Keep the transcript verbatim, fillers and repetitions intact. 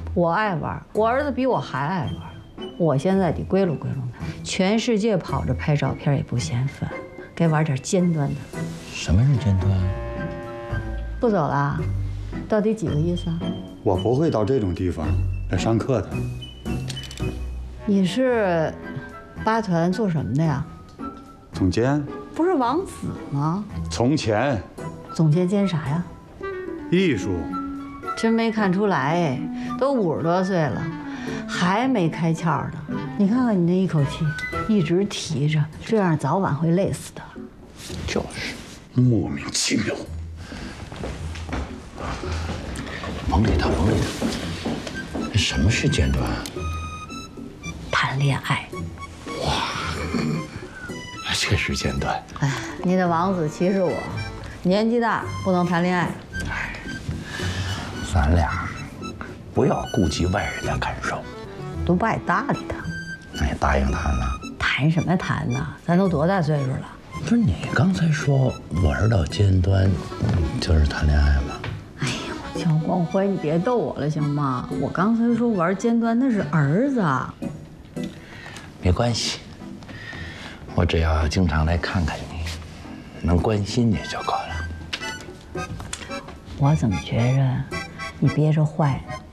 我爱玩，我儿子比我还爱玩。我现在得归拢归拢他，全世界跑着拍照片也不嫌烦，该玩点尖端的。 什么是尖端？ 不走了，到底几个意思啊？ 我不会到这种地方来上课的。 你是八团做什么的呀？ 总监。 不是王子吗？ 从前。 总监兼啥呀？ 艺术。 真没看出来哎，都五十多岁了，还没开窍呢。你看看你那一口气，一直提着，这样早晚会累死的。 就是， 莫名其妙。 蒙里头，蒙里头。什么是尖端？ 谈恋爱。 哇，确实尖端。 哎，你的王子歧视我，年纪大不能谈恋爱。 哎，咱俩不要顾及外人的感受， 都不爱搭理他。 那你答应谈了？ 谈什么谈呢？咱都多大岁数了？ 不是你刚才说玩到尖端，就是谈恋爱吗？ 哎呀，乔光辉，你别逗我了行吗？我刚才说玩尖端那是儿子。 没关系，我只要经常来看看你，能关心你就够了。 我怎么觉着你憋着坏呢？